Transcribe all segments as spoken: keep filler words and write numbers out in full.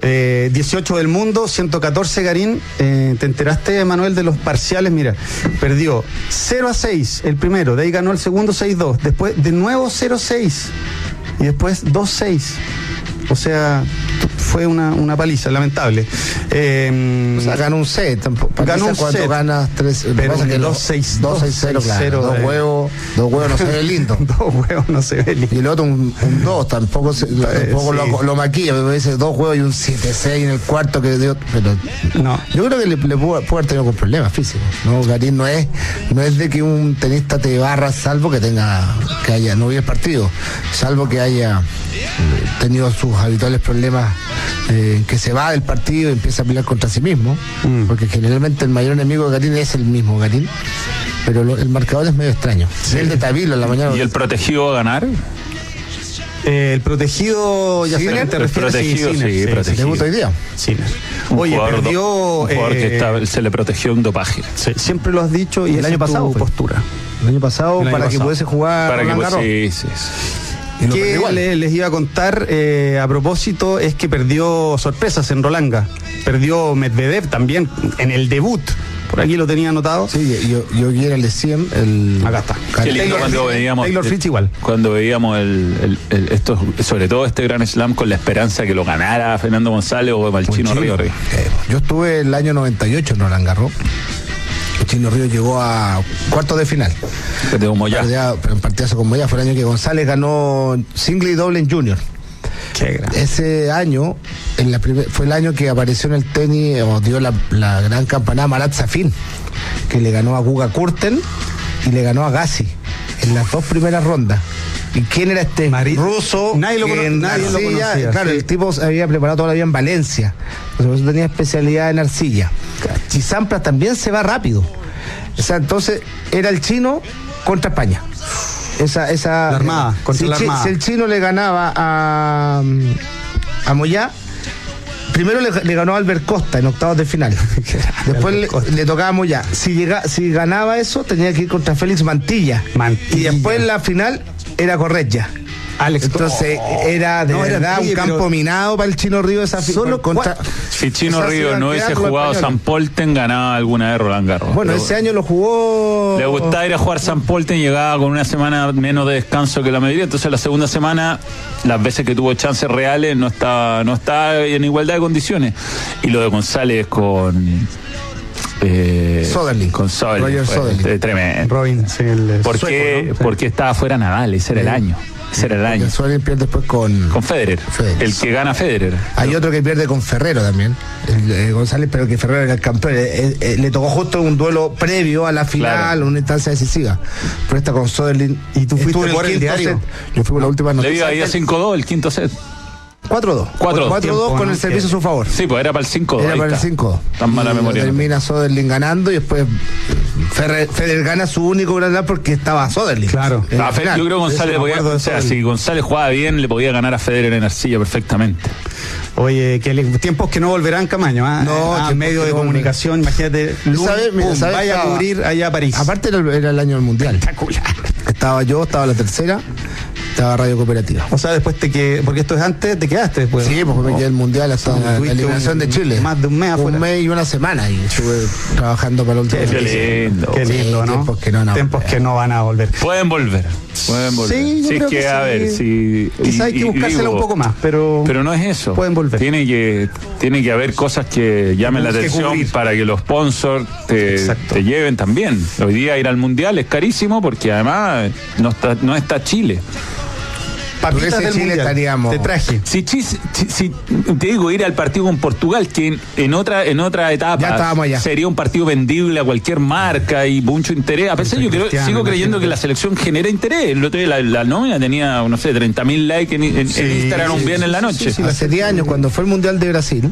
Eh, dieciocho del mundo, ciento catorce Garín. Eh, ¿Te enteraste, Manuel, de los parciales? Mira, perdió cero a seis el primero, de ahí ganó el segundo seis a dos, después de nuevo cero a seis y después dos a seis. O sea, fue una, una paliza, lamentable. Eh, o sea, ganó un set. Ganó un cuando set. ganas tres. Pero pasa que dos seis cero, claro. Dos huevos, dos huevos no se ve lindo. Dos huevos no se ve lindo. Y el otro un dos, tampoco, se, tampoco sí. lo, lo maquilla, me dice dos huevos y un siete seis en el cuarto que dio. Pero no. Yo creo que le, le pudo, pudo haber tenido con problemas físicos. No, Garín no es, no es de que un tenista te barra, salvo que tenga, que haya, no hubiera partido, salvo que haya tenido sus habituales problemas, eh, que se va del partido y empieza a pelear contra sí mismo, mm. porque generalmente el mayor enemigo de Garín es el mismo Garín, pero lo, el marcador es medio extraño. Sí. El de Tavilo en la mañana. ¿Y el protegido va a ganar? Eh, el protegido, ya sí, sé el, te el protegido, sí, sí, sí, protegido. ¿Debuta hoy día? Sí. Oye, jugador, perdió... Un jugador eh, que está, se le protegió un dopaje. Sí, siempre lo has dicho y el año pasado fue. postura. El año pasado el año para pasado. que pudiese jugar para Roland que Garros. Sí, sí, sí. Que le, les iba a contar eh, a propósito es que perdió sorpresas en Rolanga. Perdió Medvedev también en el debut. Por aquí lo tenía anotado. Sí, yo, yo quiero el de cien, el... Acá está. Qué lindo Taylor, cuando veíamos... Taylor Fritz igual. Cuando veíamos el, el, el, esto, sobre todo este Grand Slam con la esperanza de que lo ganara Fernando González o Malchino Río Río. Eh, yo estuve el año noventa y ocho en Roland Garros. El Chino Río llegó a cuartos de final. Pero Moyá. Pero en partidazo con Moyá. Fue el año que González ganó single y doble en junior. Qué grande. Ese año en la primer, fue el año que apareció en el tenis o dio la, la gran campanada Marat Safin, que le ganó a Guga Kurten y le ganó a Gassi en las dos primeras rondas. ¿Y quién era este Marit, ruso? Nadie, lo, cono nadie lo conocía. Claro, sí. El tipo se había preparado toda la vida en Valencia. Por eso tenía especialidad en arcilla. Y Sampras también se va rápido. O sea, entonces era el chino contra España. Esa, esa, la armada, contra si, la armada. Si el chino le ganaba a, a Moyá, primero le, le ganó a Albert Costa en octavos de final. Después le, le tocaba a Moyá. Si, llega, si ganaba eso, tenía que ir contra Félix Mantilla. Mantilla. Y después en la final era Correggia. Alex, entonces oh, era de no, verdad era, oye, un campo pero... minado para el Chino Río esa solo contra... Si Chino Río no hubiese jugado San Polten, ganaba alguna vez Roland Garros. Bueno, pero ese año lo jugó. Le gustaba ir a jugar San Polten, llegaba con una semana menos de descanso que la mayoría, entonces la segunda semana, las veces que tuvo chances reales, no estaba, no estaba en igualdad de condiciones. Y lo de González con Eh, Soderling. Con Soderling. Roger Soderling. Tremendo. Robin, sí, el ¿Por sueco, qué? ¿no? Sí. Porque estaba fuera Nadal, ese era el año. Ese era el año. El Soderling pierde después con... Con Federer. Federer. El que gana Federer. Hay otro que pierde con Ferrero también, el, eh, González, pero que Ferrero era el campeón. Eh, eh, le tocó justo un duelo previo a la final, Claro. una instancia decisiva. Pero esta con Soderling. ¿Y tú fuiste estuvo en por el quinto diario? set. Yo fui por la última Le noticia. iba ahí a cinco dos el quinto set. cuatro dos. cuatro dos. cuatro dos con ¿no? el servicio a su favor. Sí, pues era para el cinco dos. Era para el cinco dos. Tan mala Y memoria. termina Soderling ganando y después Ferrer, Federer gana su único gran slam porque estaba Soderling. Claro. En la Ah, Fe- final. yo creo que González Eso me podía, acuerdo de o sea, Soderling. si González jugaba bien, le podía ganar a Federer en arcilla perfectamente. Oye, que le, tiempos que no volverán, Camaño, ¿ah? No, Ah, tiempos medio que de no comunicación, imagínate, lum, ¿Sabe? Mira, pum, ¿sabe? vaya Estaba- a cubrir allá a París. Aparte era, era el año del mundial. Espectacular. Estaba yo, estaba la tercera, estaba Radio Cooperativa. O sea, después te quedé, porque esto es antes, te quedaste después. Sí, porque me quedé el mundial hasta Sí, la, la tuviste eliminación un- de Chile. más de un mes afuera. Un mes y una semana y estuve trabajando para el último. Qué Qué lindo. Qué lindo, Sí, ¿no? tiempos que no van a Tiempos volver. que no van a volver. Pueden volver. Pueden volver. Sí, yo Si es creo que, que a sí. ver, si. Quizá hay y- que y buscársela digo, un poco más, pero... Pero no es eso. Pueden volver. Tiene que, tiene que haber cosas que llamen la Tenemos que atención cubrir. para que los sponsors te, Exacto. te lleven también. Hoy día ir al mundial es carísimo porque además no está, no está Chile. Papitas Por ese del Chile mundial. estaríamos- Te traje. Si, Chis- si, si- te digo, ir al partido con Portugal, que en, en otra en otra etapa Ya estábamos allá. sería un partido vendible a cualquier marca y mucho interés. A pesar, yo creo, Cristiano, sigo creyendo imagínate. que la selección genera interés. El otro día la, la nómina tenía, no sé, treinta mil likes en, en- Sí, en Instagram un sí, viernes en la sí, noche. sí, sí. Hace diez años, cuando fue el Mundial de Brasil,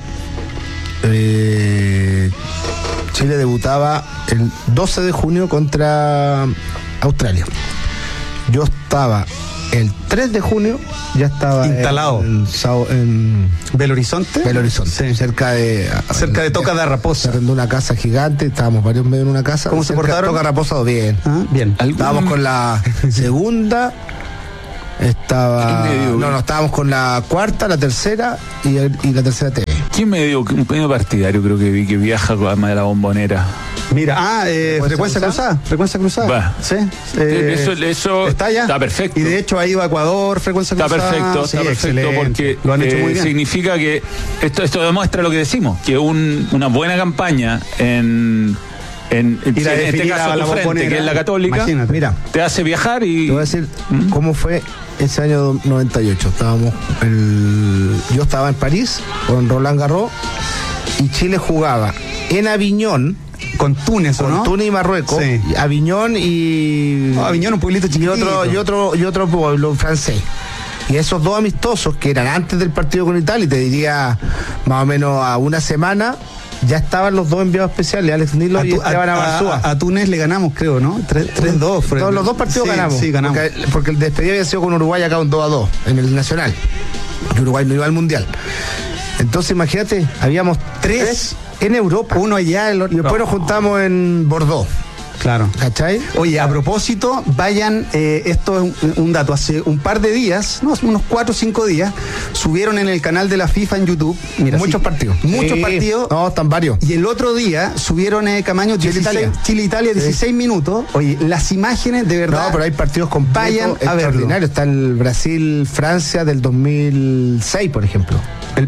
eh, Chile debutaba el doce de junio contra Australia. Yo estaba el tres de junio, ya estaba Instalado. en, en, Sao- en ¿Belo Horizonte? Belo Horizonte, Sí. cerca de Cerca de Toca de Se Raposa. arrendó una casa gigante, estábamos varios meses en una casa. ¿Cómo se cerca de portaron? Toca Raposa, bien. Ah, bien. ¿Algún- Estábamos con la segunda, estaba. ¿Qué medio, no, güey? no, estábamos con la cuarta, la tercera y, y la tercera T V. ¿Quién medio, un medio partidario creo que vi que viaja a la Bombonera? Mira, ah, eh, frecuencia cruzada, frecuencia cruzada. Va. Sí. Eh, eso, eso está ya. Está perfecto. Y de hecho ahí va Ecuador, frecuencia está cruzada. Perfecto, sí, está perfecto, excelente. porque lo han hecho eh, muy bien. Significa que esto, esto demuestra lo que decimos, que un, una buena campaña en en, en, en este caso a la tu frente, Bombonera, que es la Católica, imagínate. Mira, te hace viajar y te voy a decir ¿Mm? cómo fue ese año noventa y ocho. Estábamos el, yo estaba en París con Roland Garros y Chile jugaba en Aviñón con Túnez, ¿o con no? Túnez y Marruecos, sí. Aviñón y oh, Aviñón un pueblito chiquitito y otro y otro y otro pueblo francés. Y esos dos amistosos que eran antes del partido con Italia, y te diría más o menos a una semana, ya estaban los dos enviados especiales, Alex Nilo y Esteban Abarzúa. A, a Túnez le ganamos, creo, ¿no? tres dos. Todos los dos partidos sí, ganamos. Sí, ganamos. Porque, porque el despedido había sido con Uruguay acá un dos a dos en el Nacional. Y Uruguay no iba al Mundial. Entonces, imagínate, habíamos tres, tres en Europa. Uno allá el, y después no. nos juntamos en Bordeaux. Claro. ¿Cachai? Oye, a propósito, vayan, eh, esto es un, un dato, hace un par de días, no, unos cuatro o cinco días, subieron en el canal de la FIFA en YouTube. Mira, muchos sí, partidos. Muchos sí. partidos. No, están varios. Y el otro día subieron eh, Camaño Chile-Italia, Chile-Italia, dieciséis sí. minutos. Oye, las imágenes de verdad. No, pero hay partidos completos, vayan a extraordinarios. Está el Brasil-Francia del dos mil seis, por ejemplo. El...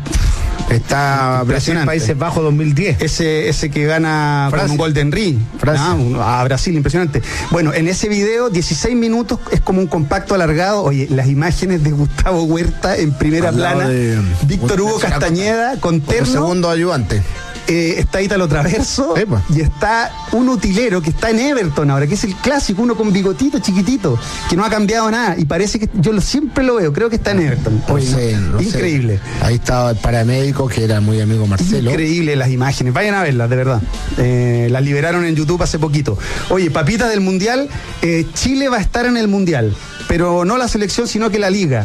Está Brasil, Países Bajos dos mil diez. Ese, ese que gana Francia. con un Golden Ring. Ah, a Brasil, impresionante. Bueno, en ese video, dieciséis minutos, es como un compacto alargado. Oye, las imágenes de Gustavo Huerta en primera plana. De... Víctor Hugo Castañeda con terno. Segundo ayudante. Eh, está Ítalo Traverso Epa. y está un utilero que está en Everton ahora, que es el clásico, uno con bigotito chiquitito, que no ha cambiado nada y parece que yo lo, siempre lo veo, creo que está en Everton. No Oye, sé, no increíble. Sé. Ahí estaba el paramédico que era muy amigo Marcelo. Increíble las imágenes, vayan a verlas, de verdad. Eh, las liberaron en YouTube hace poquito. Oye, papitas del Mundial, eh, Chile va a estar en el Mundial, pero no la selección, sino que la Liga.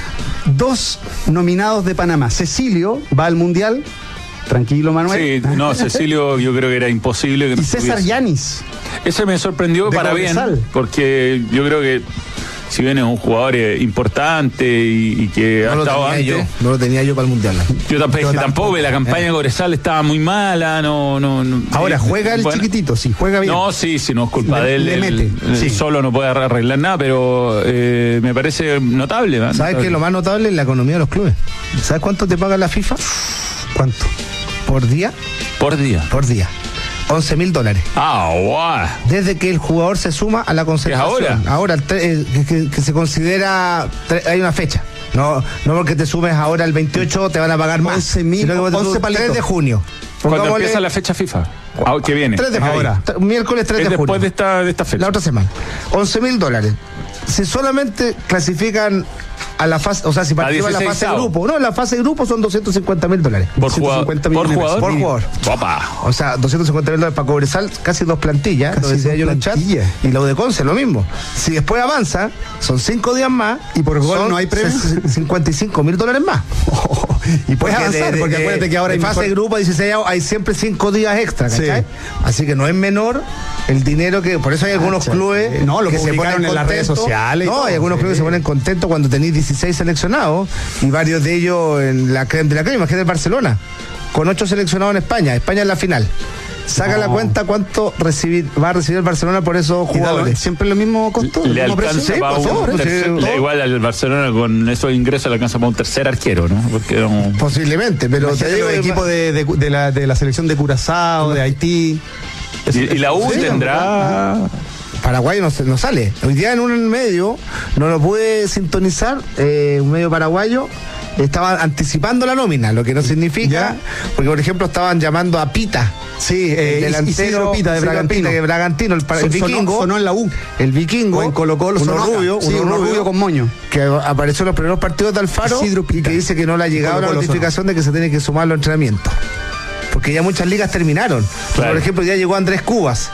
Dos nominados de Panamá. Cecilio va al Mundial. Tranquilo, Manuel. Sí, no, Cecilio yo creo que era imposible que no y César Yanis. Ese me sorprendió para Cobresal. Bien, porque yo creo que si bien es un jugador eh, importante y, y que no ha estado antes. Yo, no lo tenía yo para el Mundial. Yo tampoco, yo tampoco, la campaña eh. de Cobresal estaba muy mala, no, no, no Ahora, juega el bueno, chiquitito, sí, juega bien. No, sí, si no es culpa le, de él, le mete, él, sí. él solo no puede arreglar nada, pero eh, me parece notable. ¿verdad? ¿Sabes qué es lo más notable? Es la economía de los clubes. ¿Sabes cuánto te paga la FIFA? ¿Cuánto? ¿Por día? Por día. Por día. once mil dólares. Ah, guau. Desde que el jugador se suma a la concentración. ¿Es ahora? Ahora, eh, que, que se considera, hay una fecha. No, no porque te sumes ahora el veintiocho te van a pagar más. once mil, once palitos. tres de junio. Cuando empieza la fecha FIFA. Ah, que viene. tres de junio. Ahora. Miércoles tres de junio. Después de esta, de esta fecha. La otra semana. once mil dólares. Si solamente clasifican a la fase, o sea, si participan en la fase de grupo, no, en la fase de grupo son doscientos cincuenta mil dólares. Por jugador. Por jugador. Por jugador. Opa. O sea, doscientos cincuenta mil dólares para Cobresal, casi dos plantillas, casi lo decía dos yo en el chat. Y lo de Conce, lo mismo. Si después avanza, son cinco días más. Y por gol no hay premio. cincuenta y cinco mil dólares más. Oh, y puedes avanzar, de, de, porque acuérdate que ahora en fase de grupo dieciséis hay siempre cinco días extra, ¿cachai? Sí. Así que no es menor el dinero que. Por eso hay algunos ah, clubes no, lo que se ponen en las redes sociales. No, hay algunos sí. clubes que se ponen contentos cuando tenéis dieciséis seleccionados y varios de ellos en la crema de la crema. Imagínate el Barcelona, con ocho seleccionados en España. España en la final. Saca no. la cuenta cuánto recibir, va a recibir el Barcelona por esos jugadores. Siempre lo mismo costó. Le alcanza para un, un tercer, le igual al Barcelona con esos ingresos le alcanza para un tercer arquero, ¿no? Porque no... Posiblemente, pero te digo, el equipo de, de, de, la, de la selección de Curazao, de Haití. Y, y la U sí, tendrá... Paraguay no, no sale. Hoy día en un medio, no lo pude sintonizar, eh, un medio paraguayo, estaban anticipando la nómina, lo que no significa, ¿ya? Porque por ejemplo estaban llamando a Pita. Sí, eh, el delantero Pita de Bragantino, Pita, Bragantino el, el vikingo, sonó en la U, el vikingo, o en Colo Colo, uno rubio, sí, uno rubio, rubio con moño, que apareció en los primeros partidos de Alfaro y que dice que no le ha llegado la notificación de que se tiene que sumar los entrenamientos, porque ya muchas ligas terminaron. Claro. Por ejemplo, ya llegó Andrés Cubas.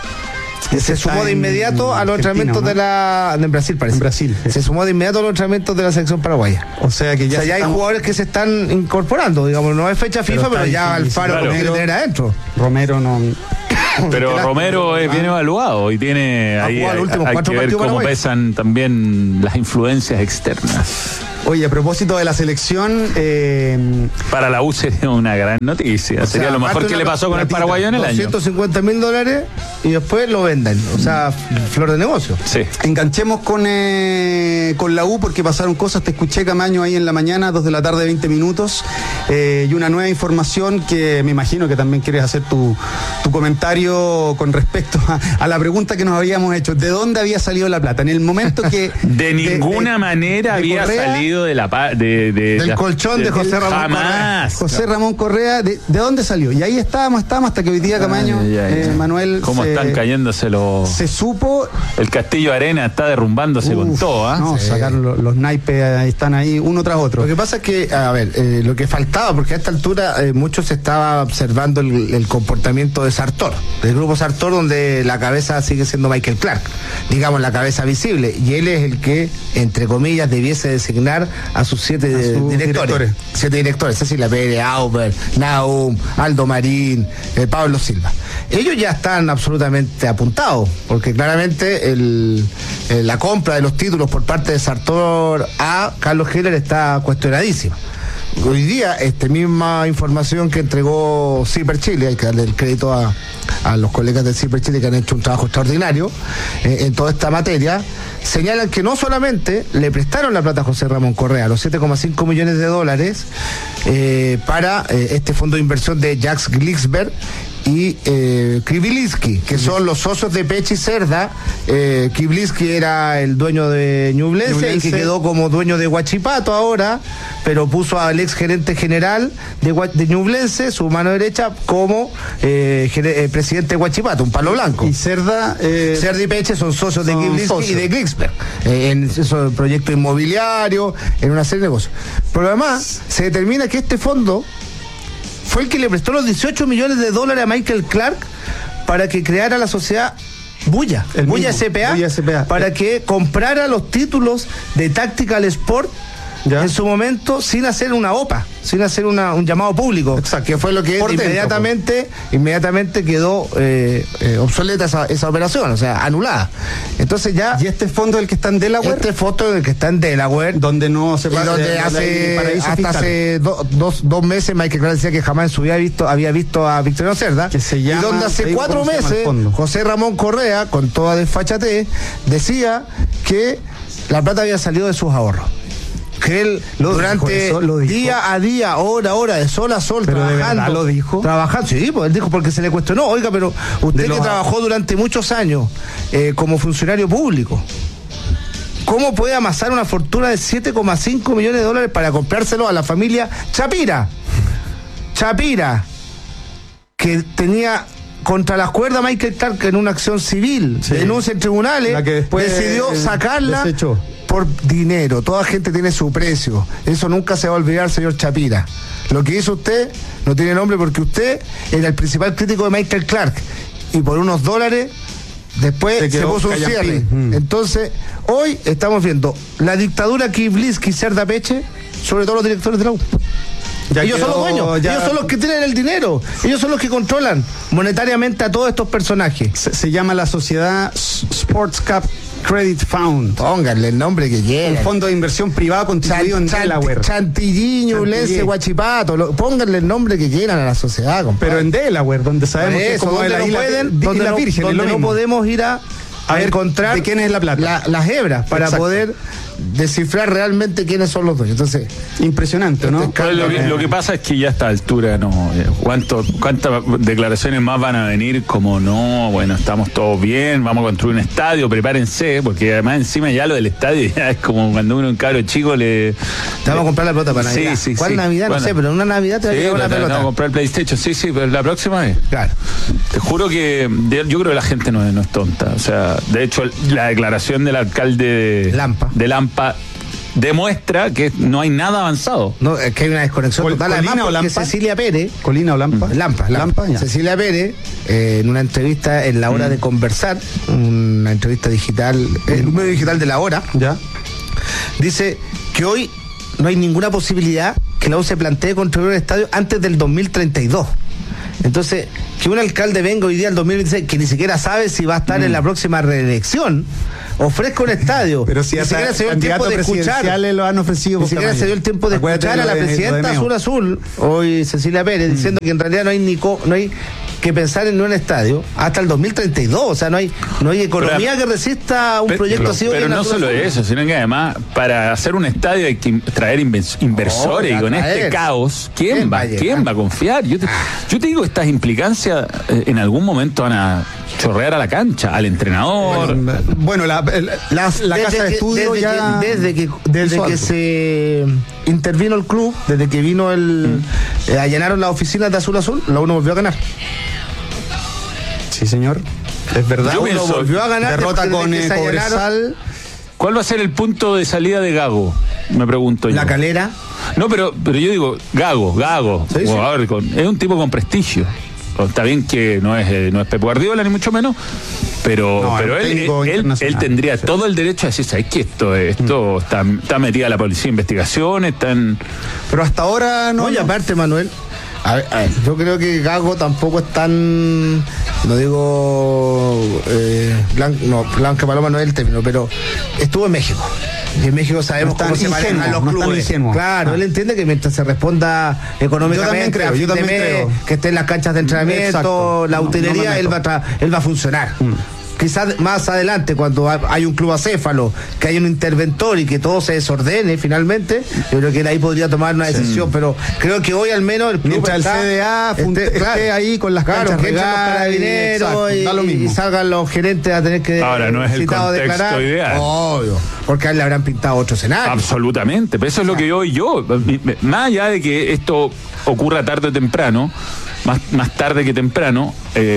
Se sumó de inmediato a los entrenamientos, ¿no?, de la en Brasil, parece. En Brasil. Se sumó de inmediato a los entrenamientos de la selección paraguaya. O sea que ya, o sea, ya hay estamos... jugadores que se están incorporando, digamos, no es fecha FIFA, pero, pero ya Alfaro claro. Romero, tiene adentro. Romero no. Pero Romero es bien evaluado y tiene ahí hay, hay que ver cómo pesan también las influencias externas. Oye, a propósito de la selección... Eh, para la U sería una gran noticia. O sería sea, lo mejor que le pasó con el paraguayo en el año. doscientos cincuenta mil dólares y después lo vendan. O sea, flor de negocio. Sí. Enganchemos con, eh, con la U porque pasaron cosas. Te escuché, Camaño, ahí en la mañana, dos de la tarde, veinte minutos. Eh, y una nueva información que me imagino que también quieres hacer tu, tu comentario con respecto a, a la pregunta que nos habíamos hecho. ¿De dónde había salido la plata? En el momento que... de ninguna de, manera de había Correa, salido de la... De, de, del la, colchón de, de José Ramón jamás. Correa. José Ramón Correa, ¿de, ¿de dónde salió? Y ahí estábamos, estábamos hasta que hoy día, Camaño, ay, ay, eh, Manuel... ¿Cómo se, están cayéndose los... Se supo... El Castillo Arena está derrumbándose Uf, con todo, ¿eh? No, sí. sacar los, los naipes, están ahí uno tras otro. Lo que pasa es que, a ver, eh, lo que faltaba, porque a esta altura eh, mucho se estaba observando el, el comportamiento de Sartor, del grupo Sartor, donde la cabeza sigue siendo Michael Clark, digamos la cabeza visible, y él es el que, entre comillas, debiese designar a sus siete a sus directores, directores. Siete directores, Cecilia Pérez, Auber, Naum, Aldo Marín, eh, Pablo Silva. Ellos ya están absolutamente apuntados, porque claramente el, eh, la compra de los títulos por parte de Sartor a Carlos Heller está cuestionadísima. Hoy día, esta misma información que entregó Zipper Chile, hay que darle el crédito a, a los colegas de Zipper Chile que han hecho un trabajo extraordinario eh, en toda esta materia, señalan que no solamente le prestaron la plata a José Ramón Correa, los siete coma cinco millones de dólares eh, para eh, este fondo de inversión de Jacques Glicksberg y eh, Krivilinski, que son los socios de Peche y Cerda. eh, Krivilinski era el dueño de Ñublense, Ñublense y que quedó como dueño de Huachipato ahora, pero puso al ex gerente general de, de Ñublense, su mano derecha, como eh, gere, eh, presidente de Huachipato, un palo blanco. Y Cerda eh, Cerda y Peche son socios son de Krivilinski y de Glicksberg eh, en esos proyectos inmobiliarios, en una serie de negocios. Pero además se determina que este fondo fue el que le prestó los dieciocho millones de dólares a Michael Clark para que creara la sociedad Bulla, el Bulla S P A, Bulla S P A, para que comprara los títulos de Tactical Sport ¿ya? En su momento sin hacer una O P A, sin hacer una, un llamado público. Exacto. Que fue lo que Por inmediatamente dentro, pues. inmediatamente quedó eh, eh, obsoleta esa, esa operación, o sea, anulada. Entonces ya... ¿Y este fondo es el que está en Delaware? Este fondo es el que está en Delaware. Donde no se va donde de, hace, de hasta fiscal. hace do, dos, dos meses Michael Clark decía que jamás en su vida había visto, había visto a Victoriano Cerda. Que se llama, y donde hace cuatro meses José Ramón Correa, con toda desfachatez, decía que la plata había salido de sus ahorros. Que él lo durante dijo, lo dijo. día a día, hora a hora, de sol a sol, pero trabajando. ¿de lo dijo? Trabajando, sí, pues él dijo porque se le cuestionó. Oiga, pero usted que los... trabajó durante muchos años eh, como funcionario público, ¿cómo puede amasar una fortuna de siete coma cinco millones de dólares para comprárselo a la familia Chapira? Chapira, que tenía contra las cuerdas Michael Clark en una acción civil, sí. denuncia en tribunales, la que después decidió sacarla desechó. Por dinero. Toda gente tiene su precio. Eso nunca se va a olvidar, señor Chapira. Lo que hizo usted no tiene nombre porque usted era el principal crítico de Michael Clark y por unos dólares después se, se puso un cierre. Mm. Entonces, hoy estamos viendo la dictadura Krivilinski y Cerda Peche sobre todo los directores de la U. Ya ellos quedó, son los dueños, ya... ellos son los que tienen el dinero, ellos son los que controlan monetariamente a todos estos personajes. Se, se llama la sociedad Sports Cap Credit Fund. Pónganle el nombre que quieran. Un fondo de inversión privado constituido Chan, en Chant, Delaware. Chantilly, Ñublense, Huachipato. Lo, pónganle el nombre que quieran a la sociedad, compadre. Pero en Delaware, donde sabemos eso, que es como donde la no isla, pueden, donde la no, Virgen, donde no podemos ir a, a, a encontrar de quién es la plata, la, las hebras para Exacto. poder descifrar realmente quiénes son los dueños. Entonces, impresionante, ¿no? Pero lo, que, lo que pasa es que ya a esta altura, no, ¿cuánto, ¿cuántas declaraciones más van a venir? Como no, bueno, estamos todos bien, vamos a construir un estadio, prepárense, porque además encima ya lo del estadio ya es como cuando uno un cabro chico le... Te vamos a comprar la pelota para Navidad. Sí, sí, ¿Cuál sí. Navidad? Bueno, no sé, pero en una Navidad te va a llevar una pelota. Vamos a comprar el PlayStation, sí, sí, pero la próxima vez. Claro. Te juro que de, yo creo que la gente no, no es tonta. O sea, de hecho, la declaración del alcalde de Lampa, de Lampa demuestra que no hay nada avanzado. No, es que hay una desconexión Col, total. Colina además, o Lampa. Cecilia Pérez. Colina o Lampa. Lampa, Lampa. Lampa Cecilia Pérez, eh, en una entrevista en La Hora mm. de Conversar, una entrevista digital, en un medio digital de La Hora, ya dice que hoy no hay ninguna posibilidad que la U se plantee construir un estadio antes del dos mil treinta y dos. Entonces, que un alcalde venga hoy día al dos mil veintiséis, que ni siquiera sabe si va a estar mm. en la próxima reelección, ofrezca un estadio. Pero si ni hasta siquiera se dio el tiempo de escuchar. Lo han ofrecido. Ni siquiera se dio el tiempo de Acuérdate escuchar a la de, presidenta Azul Azul, hoy Cecilia Pérez, mm. diciendo que en realidad no hay ni co, no hay que pensar en un estadio hasta el dos mil treinta y dos, o sea, no hay no hay economía pero, que resista un pero, proyecto así. Pero no solo eso, sino que además para hacer un estadio hay que traer inversores, oh, y con traer. este caos, ¿quién, ¿quién va, quién va a confiar? Yo te, yo te digo, estas implicancias eh, en algún momento van a chorrear a la cancha, al entrenador. Bueno, bueno la, la, la, la casa de estudio desde ya... Que, desde que, desde que se intervino el club, desde que vino el... Mm. Eh, allanaron las oficinas de Azul Azul, la uno volvió a ganar. Sí, señor. Es verdad. Yo uno volvió a ganar. Derrota con eh, Cobresal. ¿Cuál va a ser el punto de salida de Gago? Me pregunto yo. La Calera. No, pero, pero yo digo, Gago, Gago. Sí, sí. A ver, con, es un tipo con prestigio. Está bien que no es, no es Pep Guardiola, ni mucho menos, pero, no, pero él, él, él tendría sí. todo el derecho a decir, ¿sabes qué? Esto, esto mm. está, está metida la policía de investigación, están... Pero hasta ahora no... No, y aparte, Manuel, a ver, a ver, yo creo que Gago tampoco es tan, no digo, eh, Blanca, no, Blanca Paloma no es el término, pero estuvo en México. Y en México sabemos no cómo se manejan los clubes. No claro, ah. él entiende que mientras se responda económicamente, yo también creo, yo también mes, creo. que esté en las canchas de entrenamiento, Exacto. la utilería, no, no él, va a él va a funcionar. Mm. Quizás más adelante, cuando hay un club acéfalo, que hay un interventor y que todo se desordene finalmente, yo creo que él ahí podría tomar una decisión, sí. pero creo que hoy al menos el club mientras está, el C D A esté, esté claro, ahí con las claro, canchas que entren los carabineros y, y, y salgan los gerentes a tener que ahora no es el contexto declarar. Ideal. Obvio, porque a él le habrán pintado otro escenario. Absolutamente, pero eso es lo que yo yo, más allá de que esto ocurra tarde o temprano, más, más tarde que temprano,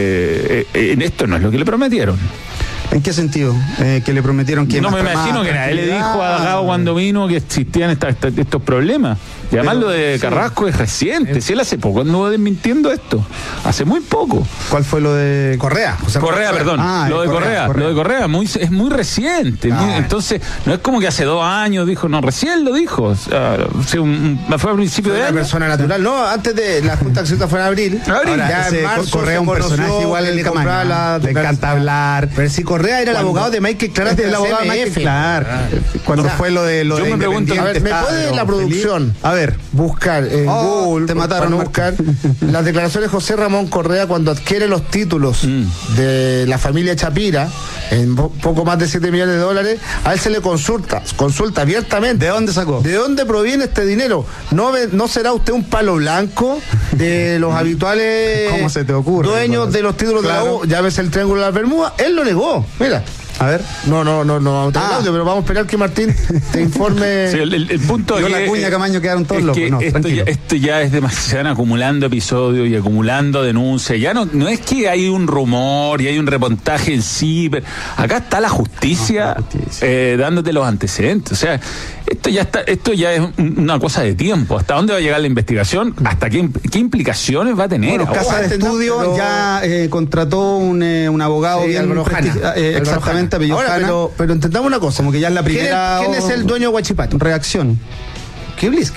eh, eh, en esto no es lo que le prometieron. ¿En qué sentido? Eh, que le prometieron que... No me imagino que nadie le dijo a Gago cuando vino que existían esta, esta, estos problemas. Y además Pero, lo de Carrasco sí. es reciente. Si él hace poco anduvo desmintiendo esto. Hace muy poco. ¿Cuál fue lo de Correa? O sea, Correa, Correa, perdón. Ah, lo de Correa, Correa, Correa. Lo de Correa muy, es muy reciente. Ah, muy, entonces, no es como que hace dos años dijo, no, recién lo dijo. O sea, un, un, fue a principio de año. Una persona natural. No, antes de la Junta de Accionistas fue en abril. abril. Ahora, ya en marzo Correa un personaje igual el Camaño. La, le encanta hablar. Pero si Correa era el abogado de Michael Clark, el abogado de Michael Clark. Cuando fue lo de lo Yo de me pregunto, a ver, ¿me puede la producción? A ver, buscar en oh, Google, te mataron, buscar las declaraciones de José Ramón Correa cuando adquiere los títulos mm. de la familia Chapira en poco más de siete millones de dólares. A él se le consulta, consulta abiertamente. ¿De dónde sacó? ¿De dónde proviene este dinero? ¿No, ve, no será usted un palo blanco de los habituales ¿Cómo se te ocurre, dueños no? de los títulos claro. de la U? Ya ves el Triángulo de las Bermudas. Él lo negó. Mira. A ver. No, no, no, no vamos a tener ah. audio, pero vamos a esperar que Martín te informe. Sí, el, el, el punto Yo, la cuña, Camaño quedaron todos locos. No, esto, ya, esto ya es demasiado. Se van acumulando episodios y acumulando denuncias. Ya no, no es que hay un rumor y hay un reportaje en sí. Pero acá está la justicia, no, la justicia. Eh, dándote los antecedentes. O sea, esto ya está, esto ya es una cosa de tiempo. ¿Hasta dónde va a llegar la investigación? ¿Hasta qué, qué implicaciones va a tener? Bueno, Casa de Estudio pero... ya eh, contrató un, eh, un abogado sí, bien presti- eh, exactamente. Ahora, pero, pero entendamos una cosa. Como que ya es la primera. ¿Quién es, ¿quién es el dueño de Huachipato? Reacción. Kiblisky.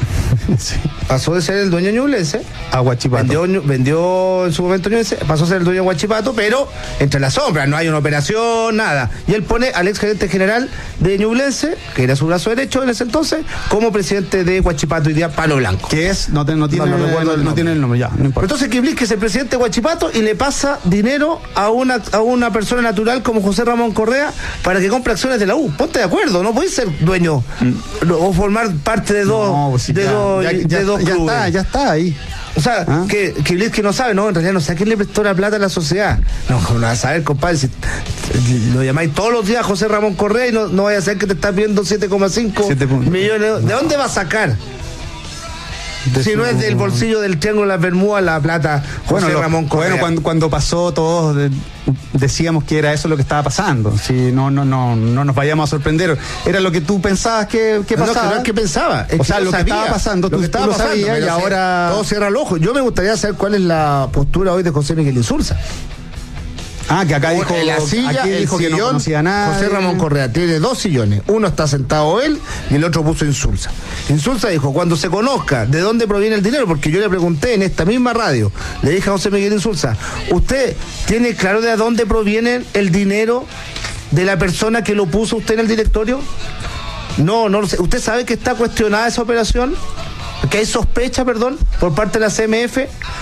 Sí. Pasó de ser el dueño de Ñublense a Huachipato. Vendió, vendió en su momento Ñublense, pasó a ser el dueño de Huachipato, pero entre las sombras, no hay una operación, nada. Y él pone al ex gerente general de Ñublense, que era su brazo derecho en ese entonces, como presidente de Huachipato y día Palo Blanco. Que es, no, te, no, tiene, no, no, recuerdo, no, no tiene el nombre, ya, no importa. Entonces Kiblisky es el presidente de Huachipato y le pasa dinero a una, a una persona natural como José Ramón Correa para que compre acciones de la U. Ponte de acuerdo, no podés ser dueño mm. o formar parte de dos, no, pues sí, de, ya, dos ya, ya, de dos ya está, ya está ahí. O sea, ¿ah? que, que Kiblisky no sabe, no, en realidad no sé a quién le prestó la plata a la sociedad. No, no vas a saber, compadre, si lo llamáis todos los días José Ramón Correa y no, no vaya a ser que te estás viendo siete coma cinco millones. ¿De dónde va a sacar? De si su... no es del bolsillo del Triángulo de las Bermudas la plata José bueno, lo, Ramón Correa. Bueno, cuando, cuando pasó todos de, decíamos que era eso lo que estaba pasando. Si no, no, no, no nos vayamos a sorprender. Era lo que tú pensabas que, que pasaba. No, no, no es que pensaba. Es o sea, que lo sabía, que estaba pasando, tú, tú, estaba tú lo pasando, sabías y ahora todo cierra el ojo. Yo me gustaría saber cuál es la postura hoy de José Miguel Insulza. Ah, que acá dijo, en la silla, aquí el dijo sillón, que no conocía a nadie. José Ramón Correa tiene dos sillones. Uno está sentado él y el otro puso Insulza. Insulza dijo, cuando se conozca de dónde proviene el dinero, porque yo le pregunté en esta misma radio, le dije a José Miguel Insulza, ¿usted tiene claro de dónde proviene el dinero de la persona que lo puso usted en el directorio? No, no lo sé. ¿Usted sabe que está cuestionada esa operación? Que hay sospecha, perdón, por parte de la C M F.